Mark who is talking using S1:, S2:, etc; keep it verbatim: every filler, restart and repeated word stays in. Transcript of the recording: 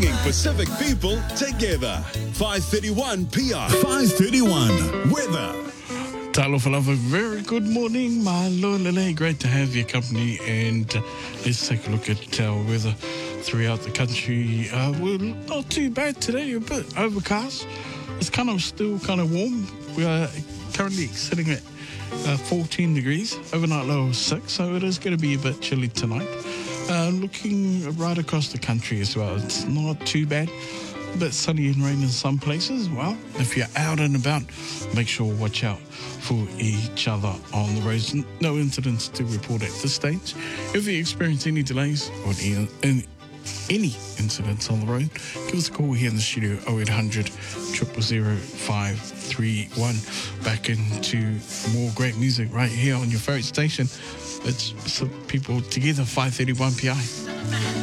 S1: bringing Pacific people together. five thirty-one P I. five thirty-one weather.
S2: Talofa lava, very good morning, Malolele. Great to have your company, and uh, let's take a look at our weather throughout the country. Uh, we're not too bad today, a bit overcast. It's kind of still kind of warm. We are currently sitting at uh, fourteen degrees, overnight low of six, so it is going to be a bit chilly tonight. Uh, looking right across the country as well, it's not too bad. A bit sunny and rain in some places. Well, if you're out and about, make sure to watch out for each other on the roads. No incidents to report at this stage. If you experience any delays or any, any incidents on the road, give us a call here in the studio, oh eight hundred, zero zero zero, five three one. Back into more great music right here on your favourite station. It's some people together, five thirty-one P I.